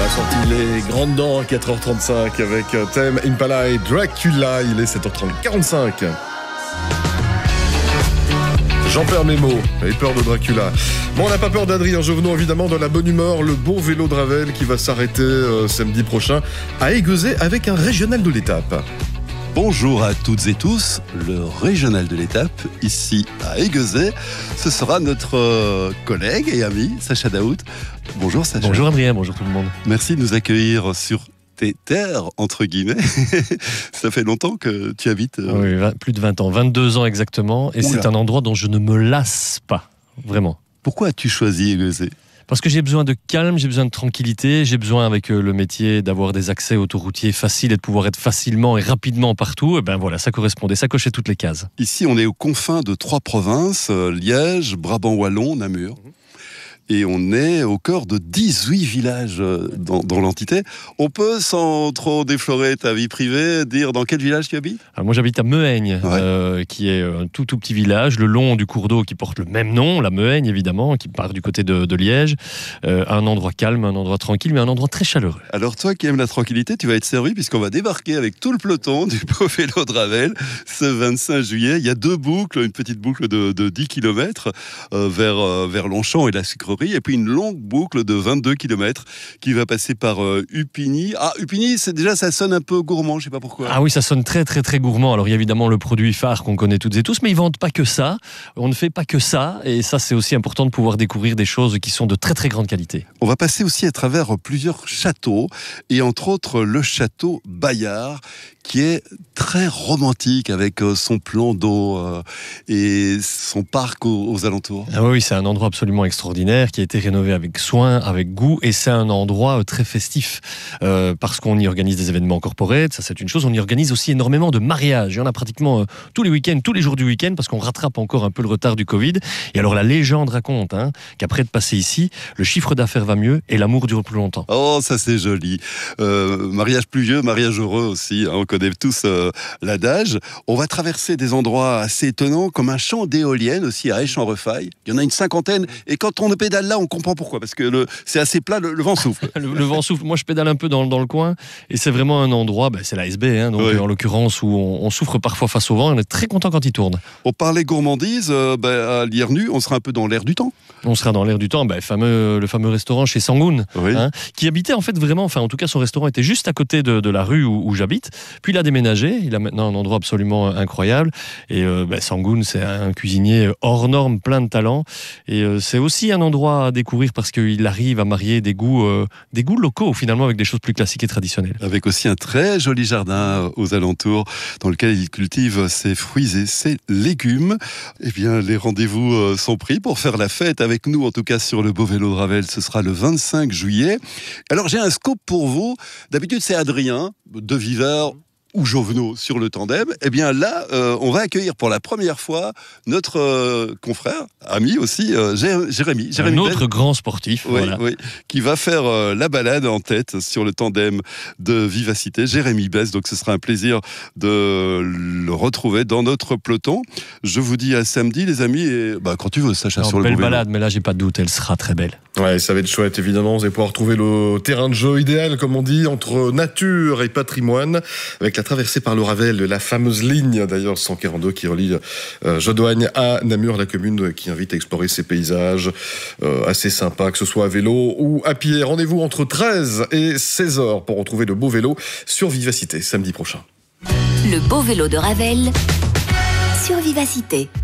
a sorti les grandes dents à 4h35 avec Tame Impala et Dracula. Il est 7h45. J'en perds mes mots, j'ai peur de Dracula. Bon, on n'a pas peur d'Adrien Jovenot, évidemment, dans la bonne humeur. Le beau vélo de Ravel qui va s'arrêter samedi prochain à Aiguezet avec un régional de l'étape. Bonjour à toutes et tous, le régional de l'étape, ici à Aiguezet. Ce sera notre collègue et ami, Sacha Daoud. Bonjour Sacha. Bonjour Adrien, bonjour tout le monde. Merci de nous accueillir sur tes terres, entre guillemets. Ça fait longtemps que tu habites... Oui, plus de 20 ans, 22 ans exactement. Et c'est un endroit dont je ne me lasse pas, vraiment. Pourquoi as-tu choisi Aiguezet ? Parce que j'ai besoin de calme, j'ai besoin de tranquillité, j'ai besoin avec le métier d'avoir des accès autoroutiers faciles et de pouvoir être facilement et rapidement partout. Et ben voilà, ça correspondait, ça cochait toutes les cases. Ici, on est aux confins de 3 provinces, Liège, Brabant Wallon, Namur. Et on est au cœur de 18 villages dans l'entité. On peut, sans trop déflorer ta vie privée, dire dans quel village tu habites ? Alors moi j'habite à Mehaigne, qui est un tout petit village, le long du cours d'eau qui porte le même nom, la Mehaigne évidemment, qui part du côté de Liège. Un endroit calme, un endroit tranquille, mais un endroit très chaleureux. Alors toi qui aimes la tranquillité, tu vas être servi puisqu'on va débarquer avec tout le peloton du beau vélo de Ravel ce 25 juillet. Il y a 2 boucles, une petite boucle de 10 km vers Longchamp et la Sucrerie. Et puis une longue boucle de 22 km qui va passer par Upigny. Ah, Upigny, ça sonne un peu gourmand, je sais pas pourquoi. Ah oui, ça sonne très très très gourmand. Alors il y a évidemment le produit phare qu'on connaît toutes et tous, mais ils vendent pas que ça. On ne fait pas que ça, et ça c'est aussi important de pouvoir découvrir des choses qui sont de très très grande qualité. On va passer aussi à travers plusieurs châteaux, et entre autres le château Bayard, qui est très romantique avec son plan d'eau et son parc aux alentours. Ah oui, c'est un endroit absolument extraordinaire qui a été rénové avec soin, avec goût, et c'est un endroit très festif parce qu'on y organise des événements corporate, ça c'est une chose. On y organise aussi énormément de mariages. Il y en a pratiquement tous les week-ends, tous les jours du week-end, parce qu'on rattrape encore un peu le retard du Covid. Et alors la légende raconte qu'après de passer ici, le chiffre d'affaires va mieux et l'amour dure plus longtemps. Oh, ça c'est joli. Mariage pluvieux, mariage heureux aussi. On connaît tous l'adage. On va traverser des endroits assez étonnants, comme un champ d'éoliennes aussi à Aix-en-Refaille. Il y en a une 50aine, et quand on pédale là, on comprend pourquoi, parce que c'est assez plat, le vent souffle. le vent souffle. Moi, je pédale un peu dans le coin, et c'est vraiment un endroit, c'est l'ASB, donc en l'occurrence, où on souffre parfois face au vent, et on est très content quand il tourne. On parlait gourmandise, à l'IRNU, on sera un peu dans l'air du temps. On sera dans l'air du temps, le fameux restaurant chez Sangoun, qui habitait en fait vraiment, en tout cas son restaurant était juste à côté de la rue où j'habite, puis il a déménagé, il a maintenant un endroit absolument incroyable, et Sangoun c'est un cuisinier hors norme, plein de talent, et c'est aussi un endroit à découvrir parce qu'il arrive à marier des goûts locaux finalement avec des choses plus classiques et traditionnelles. Avec aussi un très joli jardin aux alentours dans lequel il cultive ses fruits et ses légumes. Eh bien, les rendez-vous sont pris pour faire la fête avec nous, en tout cas sur le beau vélo de Ravel. Ce sera le 25 juillet. Alors, j'ai un scoop pour vous. D'habitude, c'est Adrien de Viveur ou Jovenot sur le tandem. Eh bien là, on va accueillir pour la première fois notre confrère, ami aussi, Jérémy. Un autre grand sportif. Qui va faire la balade en tête sur le tandem de Vivacité. Jérémy Besse, donc ce sera un plaisir de le retrouver dans notre peloton. Je vous dis à samedi, les amis, et quand tu veux, Sacha, sur le belle balade, mais là, j'ai pas de doute, elle sera très belle. Ouais, ça va être chouette, évidemment. Vous allez pouvoir trouver le terrain de jeu idéal, comme on dit, entre nature et patrimoine, avec la traversée par le Ravel, la fameuse ligne, d'ailleurs, 142, qui relie Jodoigne à Namur, la commune qui invite à explorer ces paysages assez sympas, que ce soit à vélo ou à pied. Rendez-vous entre 13 et 16h pour retrouver le beau vélo sur Vivacité, samedi prochain. Le beau vélo de Ravel sur Vivacité.